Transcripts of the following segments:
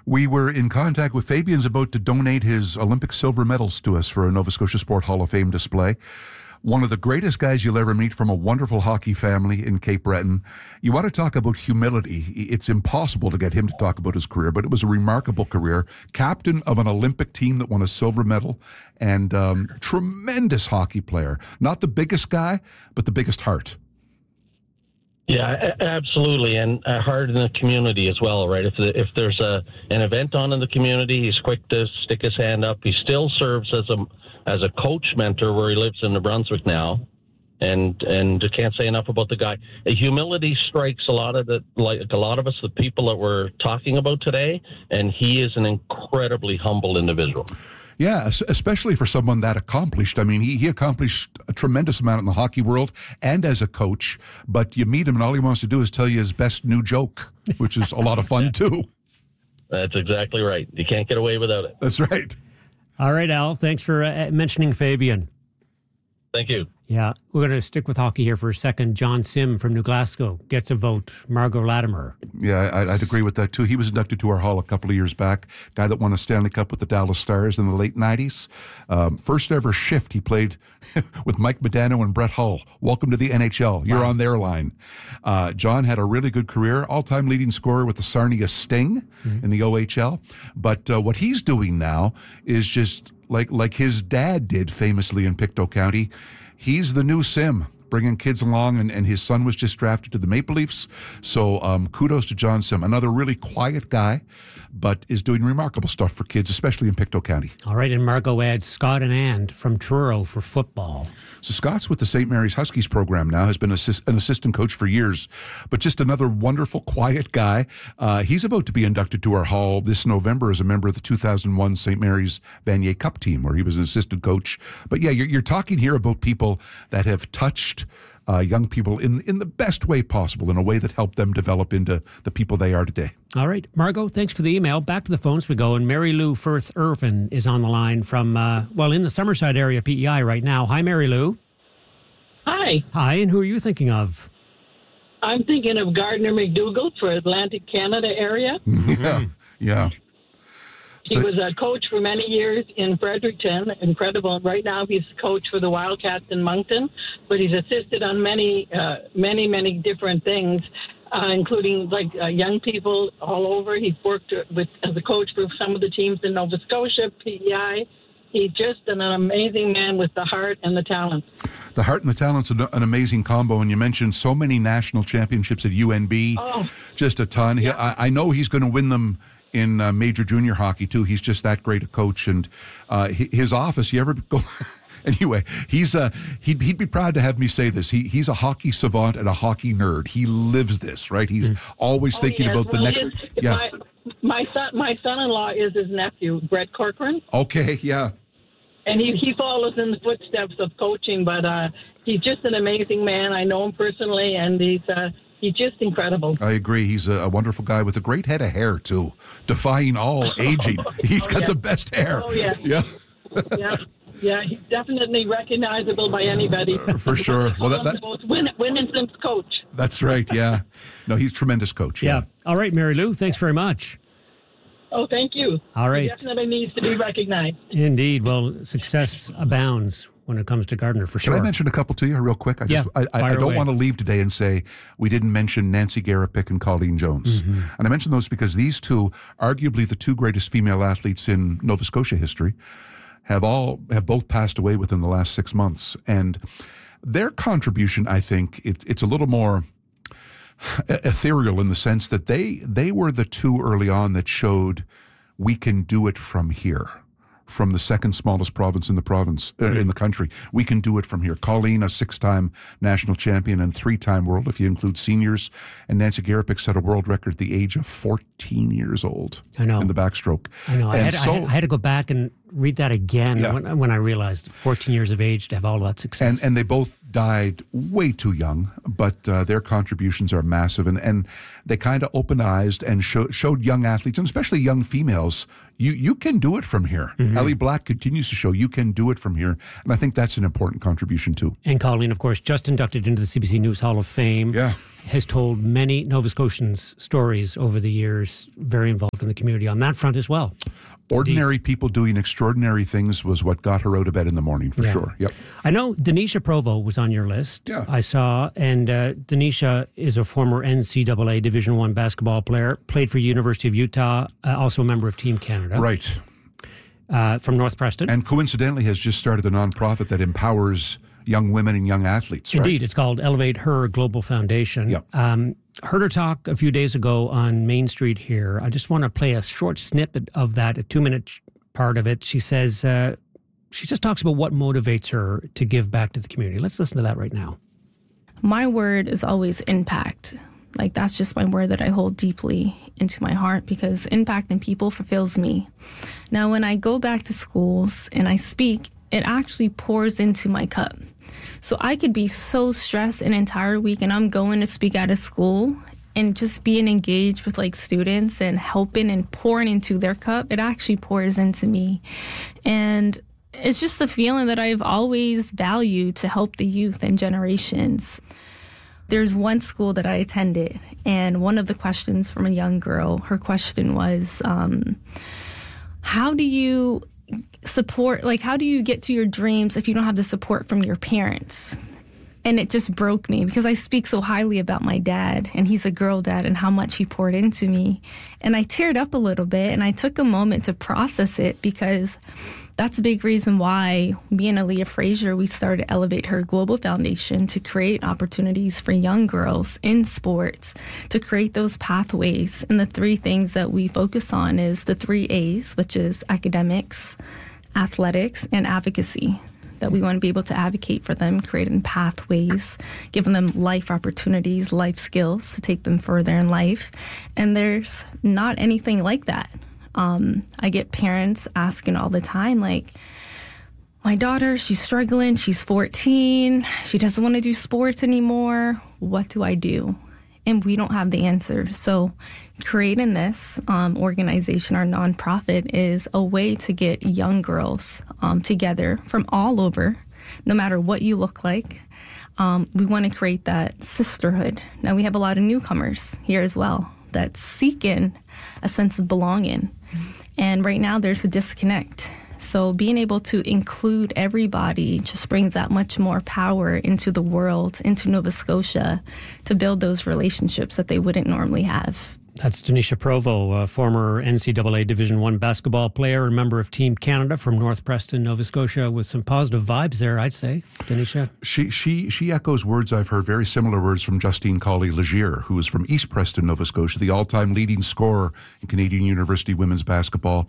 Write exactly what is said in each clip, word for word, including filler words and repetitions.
We were in contact with Fabian's about to donate his Olympic silver medals to us for a Nova Scotia Sport Hall of Fame display. One of the greatest guys you'll ever meet from a wonderful hockey family in Cape Breton. You want to talk about humility. It's impossible to get him to talk about his career, but it was a remarkable career. Captain of an Olympic team that won a silver medal and um, tremendous hockey player. Not the biggest guy, but the biggest heart. Yeah, absolutely, and a heart in the community as well, right? If the, if there's a an event on in the community, he's quick to stick his hand up. He still serves as a as a coach mentor where he lives in New Brunswick now, and and can't say enough about the guy. Humility strikes a lot of the like a lot of us, the people that we're talking about today, and he is an incredibly humble individual. Yeah, especially for someone that accomplished. I mean, he, he accomplished a tremendous amount in the hockey world and as a coach, but you meet him and all he wants to do is tell you his best new joke, which is a lot of fun too. That's exactly right. You can't get away without it. That's right. All right, Al, thanks for uh, mentioning Fabian. Thank you. Yeah, we're going to stick with hockey here for a second. John Sim from New Glasgow gets a vote. Margot Latimer. Yeah, I'd, I'd agree with that too. He was inducted to our hall a couple of years back. Guy that won a Stanley Cup with the Dallas Stars in the late nineties. Um, first ever shift he played with Mike Modano and Brett Hull. Welcome to the N H L. You're wow. on their line. Uh, John had a really good career. All-time leading scorer with the Sarnia Sting mm-hmm. in the O H L. But uh, what he's doing now is just like like his dad did famously in Pictou County. He's the new Sim, bringing kids along, and, and his son was just drafted to the Maple Leafs. So um, kudos to John Sim, another really quiet guy, but is doing remarkable stuff for kids, especially in Pictou County. All right, and Margot adds Scott and And from Truro for football. So Scott's with the Saint Mary's Huskies program now, has been assist, an assistant coach for years, but just another wonderful, quiet guy. Uh, he's about to be inducted to our hall this November as a member of the two thousand one Saint Mary's Vanier Cup team, where he was an assistant coach. But yeah, you're, you're talking here about people that have touched uh, young people in, in the best way possible, in a way that helped them develop into the people they are today. All right, Margot, thanks for the email. Back to the phones we go, and Mary Lou Firth Irvin is on the line from, uh, well, in the Summerside area, P E I right now. Hi, Mary Lou. Hi. Hi, and who are you thinking of? I'm thinking of Gardner McDougall for Atlantic Canada area. Yeah, yeah. He So, was a coach for many years in Fredericton, incredible. Right now he's coach for the Wildcats in Moncton, but he's assisted on many, uh, many, many different things, uh, including like uh, young people all over. He's worked with as a coach for some of the teams in Nova Scotia, P E I. He's just an amazing man with the heart and the talent. The heart and the talent's an, an amazing combo, and you mentioned so many national championships at U N B, oh, just a ton. yeah. He, I, I know he's going to win them in uh, major junior hockey too. He's just that great a coach, and uh, his office. You ever go? Anyway, he's uh, he'd he'd be proud to have me say this. He he's a hockey savant and a hockey nerd. He lives this, right? He's mm. always oh, thinking yes. about well, the next. His, yeah. My, my son, my son-in-law is his nephew, Brett Corcoran. Okay. Yeah. And he, he follows in the footsteps of coaching, but uh, he's just an amazing man. I know him personally, and he's uh, he's just incredible. I agree. He's a, a wonderful guy with a great head of hair, too, defying all aging. He's oh, got yeah. the best hair. Oh, yeah. Yeah. yeah. Yeah, he's definitely recognizable by anybody. Uh, for sure. Well, that, that, Win, Win and Sim's coach. That's right, yeah. No, he's a tremendous coach. Yeah. yeah. All right, Mary Lou, thanks very much. Oh, thank you. All right. He definitely needs to be recognized. Indeed. Well, success abounds when it comes to Gardner, for sure. Can I mention a couple to you real quick? I just yeah, I, I, I don't away. want to leave today and say we didn't mention Nancy Garapick and Colleen Jones. Mm-hmm. And I mention those because these two, arguably the two greatest female athletes in Nova Scotia history, have all have both passed away within the last six months. And their contribution, I think, it, it's a little more ethereal in the sense that they they were the two early on that showed we can do it from here, from the second smallest province in the province uh, in the country. We can do it from here. Colleen, a six-time national champion and three-time world, if you include seniors, and Nancy Garapick set a world record at the age of fourteen years old. I know. In the backstroke. I know. I And had, so, I, had, I had to go back and read that again Yeah. when, when I realized fourteen years of age to have all that success. And and they both died way too young, but uh, their contributions are massive. And, and they kind of opened eyes and show, showed young athletes, and especially young females, you, you can do it from here. Mm-hmm. Ellie Black continues to show you can do it from here. And I think that's an important contribution too. And Colleen, of course, just inducted into the C B C News Hall of Fame. Yeah. has told many Nova Scotians stories over the years, very involved in the community on that front as well. Ordinary Indeed. People doing extraordinary things was what got her out of bed in the morning, for yeah. sure. Yep. I know Denisha Provo was on your list. Yeah. I saw, and uh, Denisha is a former N C double A Division One basketball player, played for University of Utah, uh, also a member of Team Canada. Right. Uh, from North Preston. And coincidentally has just started a nonprofit that empowers young women and young athletes. Right? Indeed. It's called Elevate Her Global Foundation. Yep. Um, heard her talk a few days ago on Main Street here. I just want to play a short snippet of that, a two-minute part of it. She says, uh, she just talks about what motivates her to give back to the community. Let's listen to that right now. My word is always impact. Like, that's just my word that I hold deeply into my heart, because impact in people fulfills me. Now, when I go back to schools and I speak, it actually pours into my cup. So I could be so stressed an entire week and I'm going to speak at a school, and just being engaged with like students and helping and pouring into their cup, it actually pours into me. And it's just a feeling that I've always valued, to help the youth and generations. There's one school that I attended, and one of the questions from a young girl, her question was, um, how do you support, like, how do you get to your dreams if you don't have the support from your parents? And it just broke me, because I speak so highly about my dad, and he's a girl dad, and how much he poured into me. And I teared up a little bit, and I took a moment to process it, because that's a big reason why me and Aaliyah Frazier, we started Elevate Her Global Foundation to create opportunities for young girls in sports, to create those pathways. And the three things that we focus on is the three A's, which is academics, athletics, and advocacy. That we want to be able to advocate for them, creating pathways, giving them life opportunities, life skills to take them further in life. And there's not anything like that. Um, I get parents asking all the time, like, my daughter, she's struggling, she's fourteen, she doesn't want to do sports anymore. What do I do? And we don't have the answer. So creating this um, organization, our nonprofit, is a way to get young girls um, together from all over, no matter what you look like. Um, we want to create that sisterhood. Now, we have a lot of newcomers here as well that's seeking a sense of belonging. And right now there's a disconnect. So being able to include everybody just brings that much more power into the world, into Nova Scotia, to build those relationships that they wouldn't normally have. That's Denisha Provo, a former N C double A Division One basketball player, a member of Team Canada from North Preston, Nova Scotia, with some positive vibes there, I'd say. Denisha? She she she echoes words I've heard, very similar words from Justine Colley-Legier, who is from East Preston, Nova Scotia, the all-time leading scorer in Canadian University women's basketball.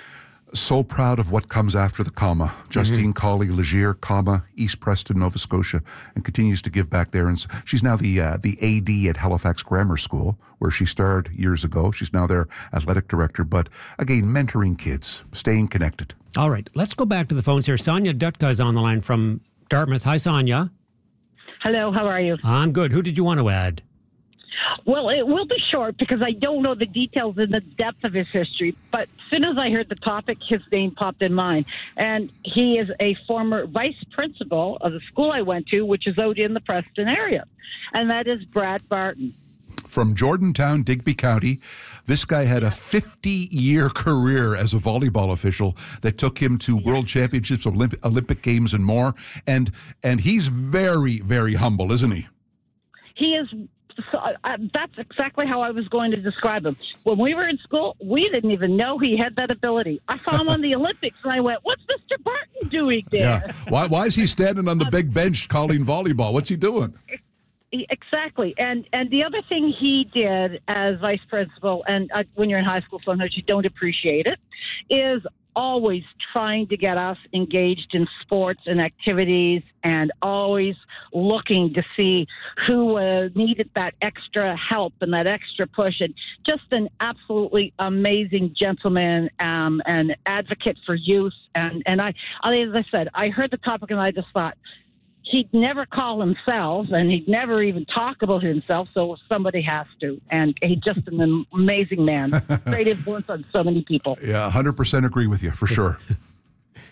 So proud of what comes after the comma. Justine mm-hmm. Colley-Legier, comma, East Preston, Nova Scotia, and continues to give back there. And she's now the uh, the A D at Halifax Grammar School, where she starred years ago. She's now their athletic director. But again, mentoring kids, staying connected. All right, let's go back to the phones here. Sonia Dutka is on the line from Dartmouth. Hi, Sonia. Hello, how are you? I'm good. Who did you want to add? Well, it will be short because I don't know the details and the depth of his history. But as soon as I heard the topic, his name popped in mind. And he is a former vice principal of the school I went to, which is out in the Preston area. And that is Brad Barton. From Jordantown, Digby County, this guy had a fifty-year career as a volleyball official that took him to World Championships, Olymp- Olympic Games, and more. And and he's very, very humble, isn't he? He is. So uh, that's exactly how I was going to describe him. When we were in school, we didn't even know he had that ability. I saw him on the Olympics, and I went, "What's Mister Barton doing there?" Yeah. Why? Why is he standing on the big bench calling volleyball? What's he doing? Exactly. And and the other thing he did as vice principal, and uh, when you're in high school, sometimes you don't appreciate it, is always trying to get us engaged in sports and activities, and always looking to see who uh, needed that extra help and that extra push. And just an absolutely amazing gentleman um, and advocate for youth. And, and I, as I said, I heard the topic and I just thought, he'd never call himself, and he'd never even talk about himself, so somebody has to. And he's just an amazing man. Great influence on so many people. Yeah, one hundred percent agree with you, for sure.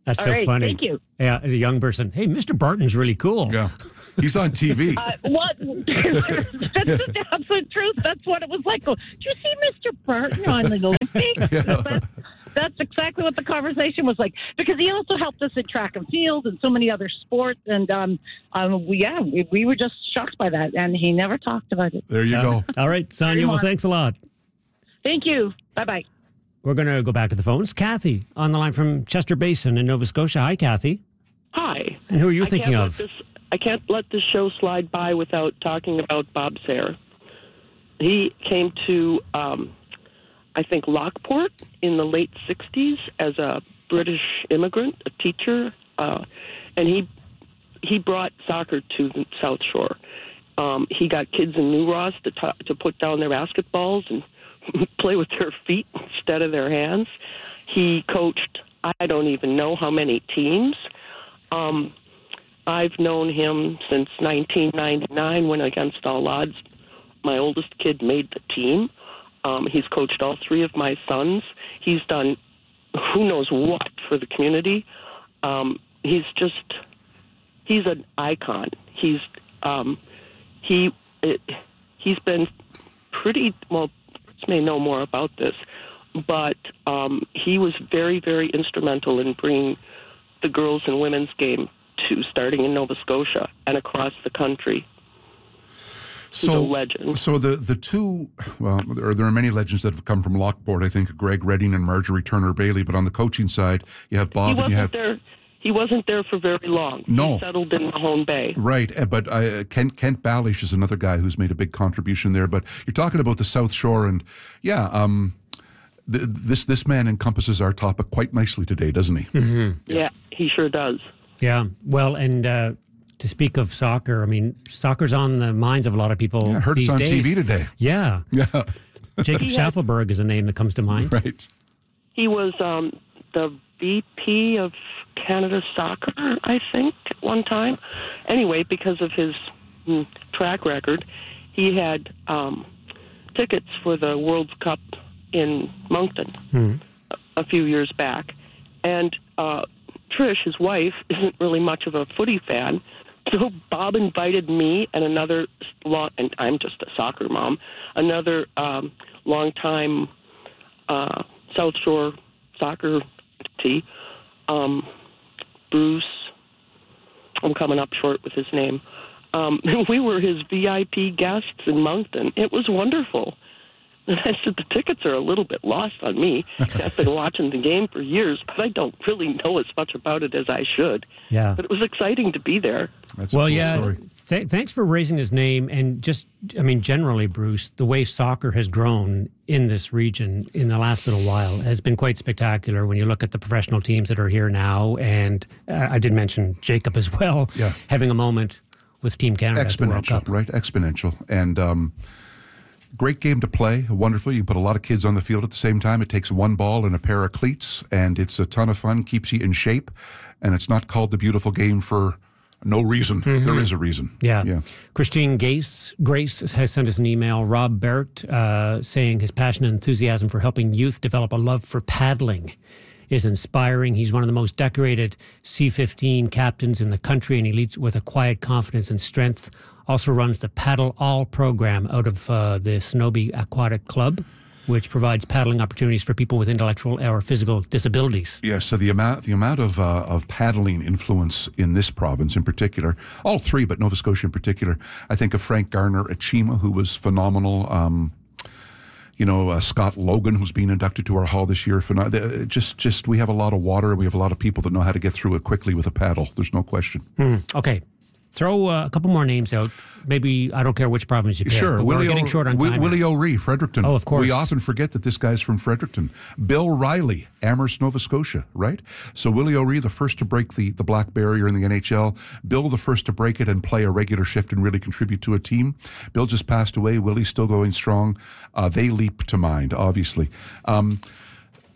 That's All so right, funny. thank you. Yeah, as a young person, hey, Mister Barton's really cool. Yeah. He's on T V. Uh, what? That's the absolute truth. That's what it was like. Go, did you see Mister Barton on the Olympics? Yeah. That's, that's exactly what the conversation was like. Because he also helped us at track and field and so many other sports. And um, um, we, yeah, we, we were just shocked by that. And he never talked about it. There you Uh, go. All right, Sonia, well, thanks a lot. Thank you. Bye-bye. We're going to go back to the phones. Kathy on the line from Chester Basin in Nova Scotia. Hi, Kathy. Hi. And who are you I thinking can't of? let this, I can't let this show slide by without talking about Bob Sayre. He came to, um, I think, Lockport in the late sixties as a British immigrant, a teacher, uh, and he he brought soccer to the South Shore. Um, he got kids in New Ross to, t- to put down their basketballs and play with their feet instead of their hands. He coached, I don't even know how many teams. Um, I've known him since nineteen ninety-nine when, against all odds, my oldest kid made the team. Um, he's coached all three of my sons. He's done who knows what for the community. Um, he's just, he's an icon. He's, um, he, it, he's been pretty, well, Fritz may know more about this, but um, he was very, very instrumental in bringing the girls and women's game to starting in Nova Scotia and across the country. So, He's a legend. So the, the two, well, there are, there are many legends that have come from Lockport. I think Greg Redding and Marjorie Turner Bailey. But on the coaching side, you have Bob He and you wasn't have there. He wasn't there for very long. No. He settled in Mahone Bay. right. eh, But uh, Kent Kent Ballish is another guy who's made a big contribution there. But you're talking about the South Shore, and yeah, um, th- this this man encompasses our topic quite nicely today, doesn't he? Mm-hmm. Yeah, he sure does. Yeah. Well, and uh, to speak of soccer, I mean, soccer's on the minds of a lot of people Yeah, I heard these it's on days. T V today. Yeah. Yeah, Jacob He had- Schaffelberg is a name that comes to mind. right. He was um, the V P of Canada Soccer, I think, at one time. Anyway, because of his mm, track record, he had um, tickets for the World Cup in Moncton Hmm. a, a few years back. And uh, Trish, his wife, isn't really much of a footy fan. So Bob invited me and another long, and I'm just a soccer mom, another um, longtime uh, South Shore soccer entity, um, Bruce. I'm coming up short with his name. Um, we were his V I P guests in Moncton. It was wonderful. And I said, the tickets are a little bit lost on me. I've been watching the game for years, but I don't really know as much about it as I should. Yeah. But it was exciting to be there. That's a Well, cool yeah. story. Th- thanks for raising his name, and just, I mean, generally, Bruce, the way soccer has grown in this region in the last little while has been quite spectacular. When you look at the professional teams that are here now, and uh, I did mention Jacob as well, Yeah. having a moment with Team Canada at the World Exponential, Cup. right? Exponential. And um, great game to play. Wonderful. You can put a lot of kids on the field at the same time. It takes one ball and a pair of cleats, and it's a ton of fun, keeps you in shape. And it's not called the beautiful game for no reason. Mm-hmm. There is a reason. Yeah. Yeah. Christine Grace, Grace has sent us an email. Rob Barrett uh, saying his passion and enthusiasm for helping youth develop a love for paddling is inspiring. He's one of the most decorated C fifteen captains in the country, and he leads with a quiet confidence and strength. Also runs the Paddle All program out of uh, the Sonobe Aquatic Club, which provides paddling opportunities for people with intellectual or physical disabilities. Yeah, so the amount the amount of uh, of paddling influence in this province in particular, all three, but Nova Scotia in particular, I think of Frank Garner at Chima, who was phenomenal. Um, you know, uh, Scott Logan, who's being inducted to our hall this year. Phen- just, just we have a lot of water. We have a lot of people that know how to get through it quickly with a paddle. There's no question. Mm, okay. Throw uh, a couple more names out. Maybe, I don't care which province you pick. Sure, but we're Willie getting O- short on Wi- time. Willie here. O'Ree, Fredericton. Oh, of course. We often forget that this guy's from Fredericton. Bill Riley, Amherst, Nova Scotia, right? So Willie O'Ree, the first to break the, the black barrier in the N H L. Bill, the first to break it and play a regular shift and really contribute to a team. Bill just passed away. Willie's still going strong. Uh, they leap to mind, obviously. Um,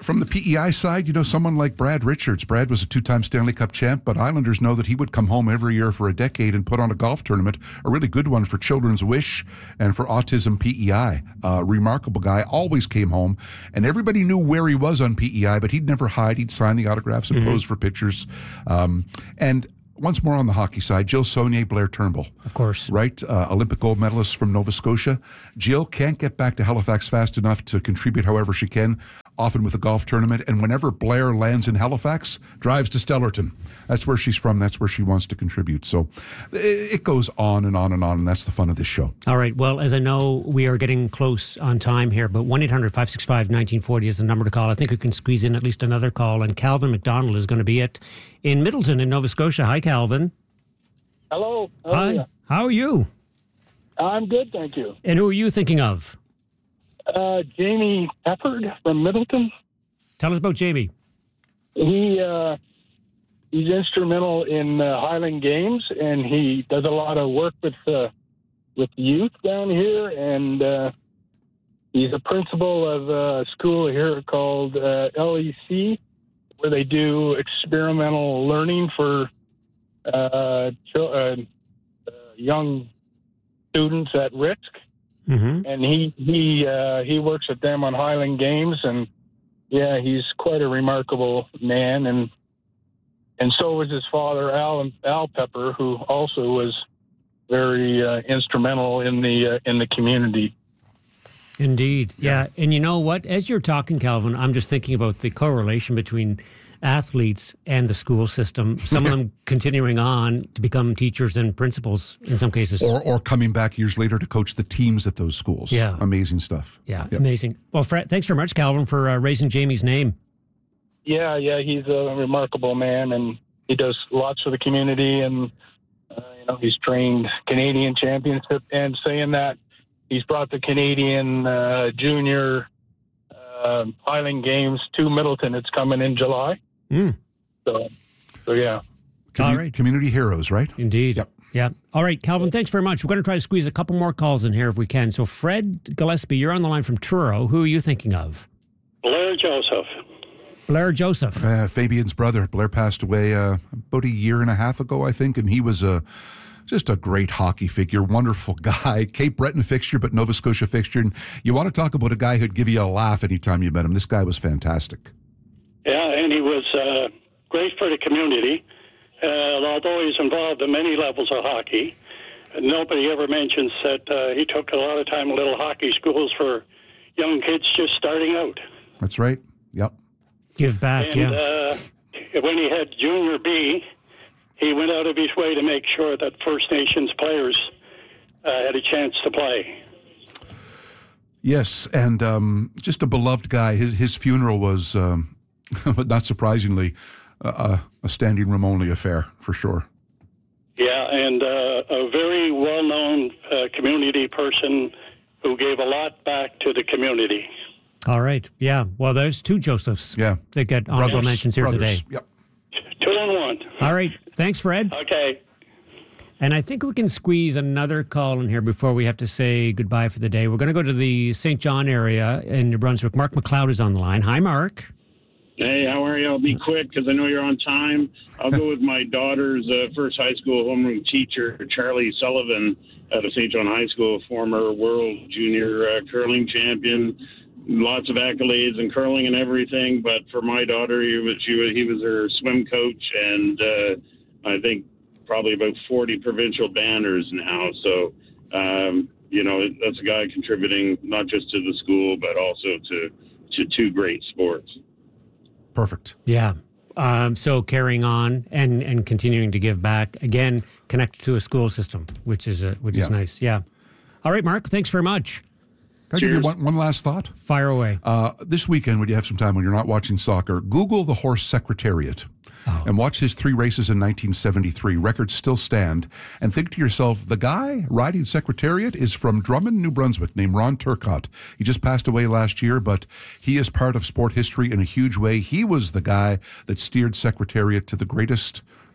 from the P E I side, you know, someone like Brad Richards. Brad was a two-time Stanley Cup champ, but Islanders know that he would come home every year for a decade and put on a golf tournament, a really good one for Children's Wish and for Autism P E I. Uh, remarkable guy, always came home, and everybody knew where he was on P E I, but he'd never hide. He'd sign the autographs and mm-hmm. pose for pictures. Um, and once more on the hockey side, Jill Saunier, Blair Turnbull. Of course. Right? Uh, Olympic gold medalist from Nova Scotia. Jill can't get back to Halifax fast enough to contribute however she can, often with a golf tournament. And whenever Blair lands in Halifax, drives to Stellarton. That's where she's from. That's where she wants to contribute. So it goes on and on and on, and that's the fun of this show. All right. Well, as I know, we are getting close on time here, but one eight hundred five six five one nine four zero is the number to call. I think we can squeeze in at least another call, and Calvin McDonald is going to be at in Middleton in Nova Scotia. Hi, Calvin. Hello. How Hi. Are you? How are you? I'm good, thank you. And who are you thinking of? Uh, Jamie Peppard from Middleton. Tell us about Jamie. He uh, he's instrumental in uh, Highland Games, and he does a lot of work with uh, with youth down here. And uh, he's a principal of a school here called uh, L E C, where they do experimental learning for uh, ch- uh, young students at risk. Mm-hmm. And he he uh, he works with them on Highland Games, and yeah, he's quite a remarkable man, and and so was his father, Al Al Pepper, who also was very uh, instrumental in the uh, in the community. Indeed, yeah. yeah. And you know what? As you're talking, Calvin, I'm just thinking about the correlation between athletes and the school system, some of them continuing on to become teachers and principals in some cases. Or or coming back years later to coach the teams at those schools. Yeah. Amazing stuff. Yeah, yep. Amazing. Well, Fred, thanks very much, Calvin, for uh, raising Jamie's name. Yeah, yeah, he's a remarkable man, and he does lots for the community, and uh, you know, he's trained Canadian championship, and saying that, he's brought the Canadian uh, junior uh, Highland Games to Middleton. It's coming in July. Mm. So, so yeah. Commu- All right. Community heroes, right? Indeed. Yep. Yeah. All right, Calvin, thanks very much. We're going to try to squeeze a couple more calls in here if we can. So, Fred Gillespie, you're on the line from Truro. Who are you thinking of? Blair Joseph. Blair Joseph. Uh, Fabian's brother. Blair passed away uh, about a year and a half ago, I think, and he was a just a great hockey figure, wonderful guy, Cape Breton fixture, but Nova Scotia fixture. And you want to talk about a guy who'd give you a laugh anytime you met him. This guy was fantastic. Yeah, and he was uh, great for the community. Uh, although he's involved in many levels of hockey, nobody ever mentions that uh, he took a lot of time in little hockey schools for young kids just starting out. That's right. Yep. Give back, and, yeah. uh, when he had Junior B, he went out of his way to make sure that First Nations players uh, had a chance to play. Yes, and um, just a beloved guy. His his funeral was, um, not surprisingly, uh, a standing room only affair for sure. Yeah, and uh, a very well-known uh, community person who gave a lot back to the community. All right. Yeah. Well, there's two Josephs. Yeah. That get honorable Brothers, mentions here brothers. today. Yep. Two and one. All right. Thanks, Fred. Okay. And I think we can squeeze another call in here before we have to say goodbye for the day. We're going to go to the Saint John area in New Brunswick. Mark McLeod is on the line. Hi, Mark. Hey, how are you? I'll be quick because I know you're on time. I'll go with my daughter's uh, first high school homeroom teacher, Charlie Sullivan, out of Saint John High School, former world junior uh, curling champion. Lots of accolades in curling and everything, but for my daughter, he was she was he was her swim coach, and uh, I think probably about forty provincial banners now. So, um, you know, that's a guy contributing not just to the school, but also to to two great sports. Perfect. Yeah. Um, so carrying on and, and continuing to give back, again, connected to a school system, which is a, which yeah. is nice. Yeah. All right, Mark, thanks very much. Can I give you one, one last thought? Fire away. Uh, this weekend, when you have some time, when you're not watching soccer, Google the horse Secretariat oh. and watch his three races in nineteen seventy-three. Records still stand. And think to yourself, the guy riding Secretariat is from Drummond, New Brunswick, named Ron Turcotte. He just passed away last year, but he is part of sport history in a huge way. He was the guy that steered Secretariat to the greatest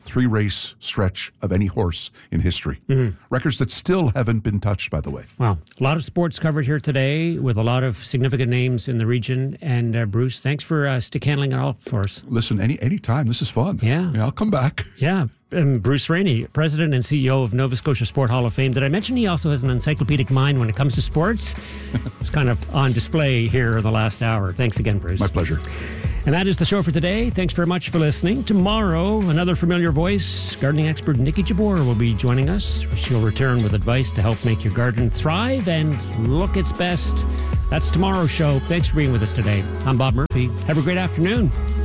three-race stretch of any horse in history. Mm-hmm. Records that still haven't been touched, by the way. Wow. A lot of sports covered here today with a lot of significant names in the region. And uh, Bruce, thanks for uh, stick handling it all for us. Listen, any any time. This is fun. Yeah. yeah I'll come back. Yeah. Um, Bruce Rainey, President and C E O of Nova Scotia Sport Hall of Fame. Did I mention he also has an encyclopedic mind when it comes to sports? It's kind of on display here in the last hour. Thanks again, Bruce. My pleasure. And that is the show for today. Thanks very much for listening. Tomorrow, another familiar voice, gardening expert Nikki Jabor will be joining us. She'll return with advice to help make your garden thrive and look its best. That's tomorrow's show. Thanks for being with us today. I'm Bob Murphy. Have a great afternoon.